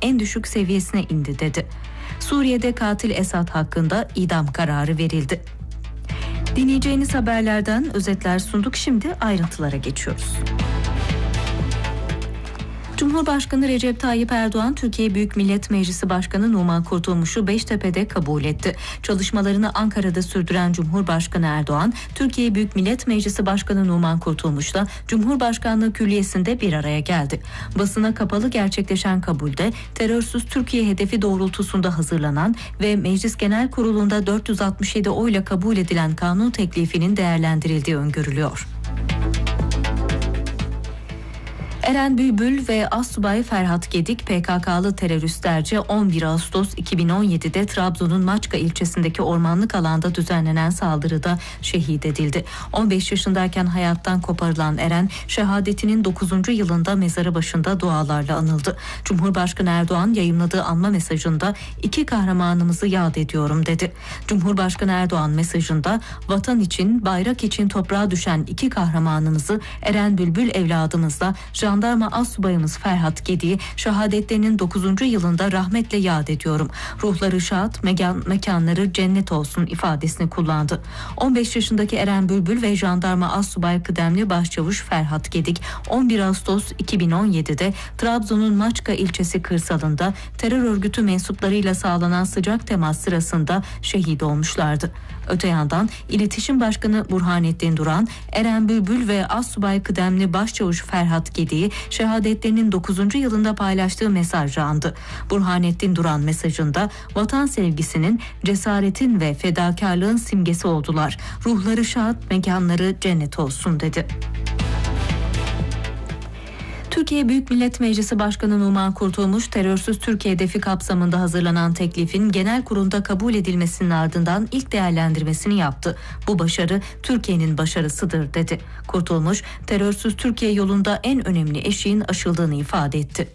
en düşük seviyesine indi dedi. Suriye'de katil Esad hakkında idam kararı verildi. Dinleyeceğiniz haberlerden özetler sunduk. Şimdi ayrıntılara geçiyoruz. Cumhurbaşkanı Recep Tayyip Erdoğan, Türkiye Büyük Millet Meclisi Başkanı Numan Kurtulmuş'u Beştepe'de kabul etti. Çalışmalarını Ankara'da sürdüren Cumhurbaşkanı Erdoğan, Türkiye Büyük Millet Meclisi Başkanı Numan Kurtulmuş'la Cumhurbaşkanlığı Külliyesi'nde bir araya geldi. Basına kapalı gerçekleşen kabulde terörsüz Türkiye hedefi doğrultusunda hazırlanan ve Meclis Genel Kurulu'nda 467 oyla kabul edilen kanun teklifinin değerlendirildiği öngörülüyor. Eren Bülbül ve Astsubay Ferhat Gedik PKK'lı teröristlerce 11 Ağustos 2017'de Trabzon'un Maçka ilçesindeki ormanlık alanda düzenlenen saldırıda şehit edildi. 15 yaşındayken hayattan koparılan Eren, şehadetinin 9. yılında mezarı başında dualarla anıldı. Cumhurbaşkanı Erdoğan yayımladığı anma mesajında "İki kahramanımızı yad ediyorum" dedi. Cumhurbaşkanı Erdoğan mesajında vatan için, bayrak için toprağa düşen iki kahramanımızı Eren Bülbül evladımızla Jandarma Astsubayımız Ferhat Gedik'i şehadetlerinin 9. yılında rahmetle yad ediyorum. Ruhları şad, mekanları cennet olsun ifadesini kullandı. 15 yaşındaki Eren Bülbül ve Jandarma Astsubay Kıdemli Başçavuş Ferhat Gedik 11 Ağustos 2017'de Trabzon'un Maçka ilçesi kırsalında terör örgütü mensuplarıyla sağlanan sıcak temas sırasında şehit olmuşlardı. Öte yandan İletişim Başkanı Burhanettin Duran, Eren Bülbül ve Astsubay Kıdemli Başçavuş Ferhat Gedik'i şehadetlerinin 9. yılında paylaştığı mesajla andı. Burhanettin Duran mesajında vatan sevgisinin, cesaretin ve fedakarlığın simgesi oldular. Ruhları şad, mekanları cennet olsun dedi. Türkiye Büyük Millet Meclisi Başkanı Numan Kurtulmuş, terörsüz Türkiye hedefi kapsamında hazırlanan teklifin genel kurulda kabul edilmesinin ardından ilk değerlendirmesini yaptı. Bu başarı Türkiye'nin başarısıdır dedi. Kurtulmuş, terörsüz Türkiye yolunda en önemli eşiğin aşıldığını ifade etti.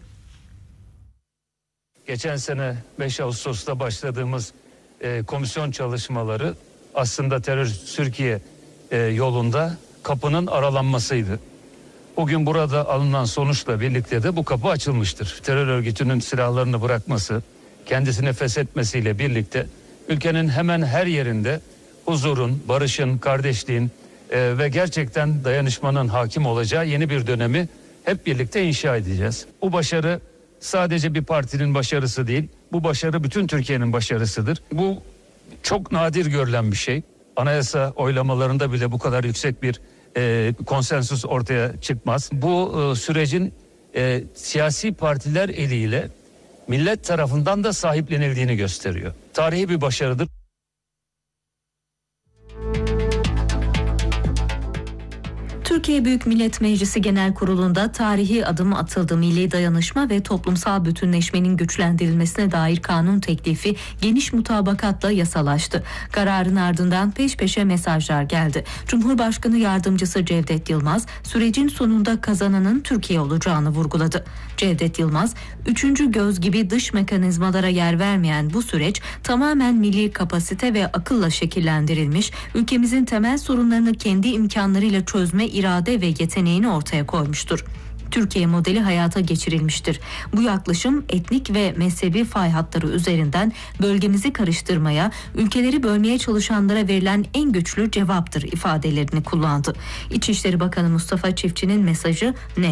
Geçen sene 5 Ağustos'ta başladığımız komisyon çalışmaları aslında terörsüz Türkiye yolunda kapının aralanmasıydı. Bugün burada alınan sonuçla birlikte de bu kapı açılmıştır. Terör örgütünün silahlarını bırakması, kendisini feshetmesiyle birlikte ülkenin hemen her yerinde huzurun, barışın, kardeşliğin ve gerçekten dayanışmanın hakim olacağı yeni bir dönemi hep birlikte inşa edeceğiz. Bu başarı sadece bir partinin başarısı değil, bu başarı bütün Türkiye'nin başarısıdır. Bu çok nadir görülen bir şey. Anayasa oylamalarında bile bu kadar yüksek bir konsensüs ortaya çıkmaz. Bu sürecin siyasi partiler eliyle millet tarafından da sahiplenildiğini gösteriyor. Tarihi bir başarıdır. Türkiye Büyük Millet Meclisi Genel Kurulu'nda tarihi adım atıldı. Milli dayanışma ve toplumsal bütünleşmenin güçlendirilmesine dair kanun teklifi geniş mutabakatla yasalaştı. Kararın ardından peş peşe mesajlar geldi. Cumhurbaşkanı Yardımcısı Cevdet Yılmaz, sürecin sonunda kazananın Türkiye olacağını vurguladı. Cevdet Yılmaz, üçüncü göz gibi dış mekanizmalara yer vermeyen bu süreç tamamen milli kapasite ve akılla şekillendirilmiş, ülkemizin temel sorunlarını kendi imkanlarıyla çözme irade ve yeteneğini ortaya koymuştur. Türkiye modeli hayata geçirilmiştir. Bu yaklaşım etnik ve mezhebi fay hatları üzerinden bölgemizi karıştırmaya, ülkeleri bölmeye çalışanlara verilen en güçlü cevaptır ifadelerini kullandı. İçişleri Bakanı Mustafa Çiftçi'nin mesajı net.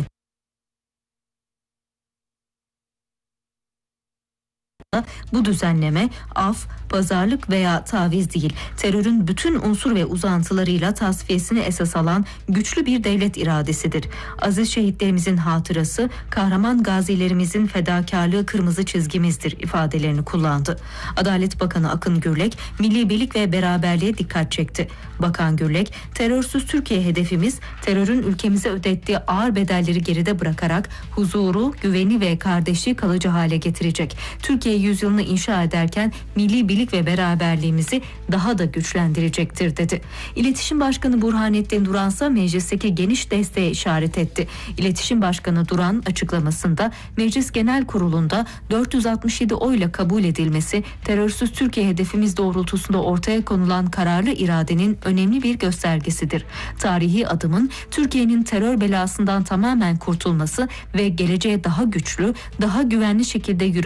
Bu düzenleme af, pazarlık veya taviz değil, terörün bütün unsur ve uzantılarıyla tasfiyesini esas alan güçlü bir devlet iradesidir. Aziz şehitlerimizin hatırası, kahraman gazilerimizin fedakarlığı kırmızı çizgimizdir ifadelerini kullandı. Adalet Bakanı Akın Gürlek, milli birlik ve beraberliğe dikkat çekti. Bakan Gürlek, terörsüz Türkiye hedefimiz, terörün ülkemize ödettiği ağır bedelleri geride bırakarak huzuru, güveni ve kardeşliği kalıcı hale getirecek. Türkiye yüzyılını inşa ederken milli birlik ve beraberliğimizi daha da güçlendirecektir dedi. İletişim Başkanı Burhanettin Duran ise meclisteki geniş desteğe işaret etti. İletişim Başkanı Duran açıklamasında Meclis Genel Kurulu'nda 467 oyla kabul edilmesi terörsüz Türkiye hedefimiz doğrultusunda ortaya konulan kararlı iradenin önemli bir göstergesidir. Tarihi adımın Türkiye'nin terör belasından tamamen kurtulması ve geleceğe daha güçlü, daha güvenli şekilde